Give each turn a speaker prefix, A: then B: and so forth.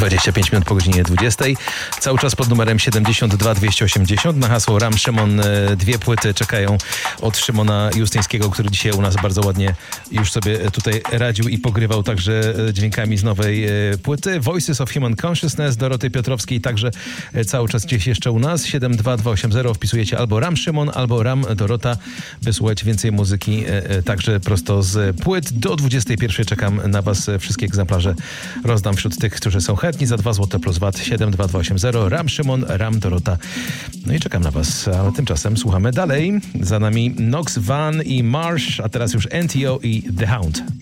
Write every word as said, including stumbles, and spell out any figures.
A: dwadzieścia pięć minut po godzinie dwudziestej. Cały czas pod numerem siedemdziesiąt dwa dwieście osiemdziesiąt. Na hasło Ram Szymon dwie płyty czekają od Szymona Justyńskiego, który dzisiaj u nas bardzo ładnie już sobie tutaj radził i pogrywał także dźwiękami z nowej płyty. Voices of Human Consciousness Doroty Piotrowskiej także cały czas gdzieś jeszcze u nas. siedem dwa dwa osiem zero wpisujecie albo Ram Szymon, albo Ram Dorota, by słuchać więcej muzyki także prosto z płyt. Do dwudziestej pierwszej czekam na was. Wszystkie egzemplarze rozdam wśród tych, którzy są chętni za dwa złote plus V A T. siedem dwa dwa osiem zero Ram Szymon, Ram Dorota. No i czekam na was, ale tymczasem słuchamy dalej. Za nami Nox Van i Marsh, a teraz już N T O i The Hound.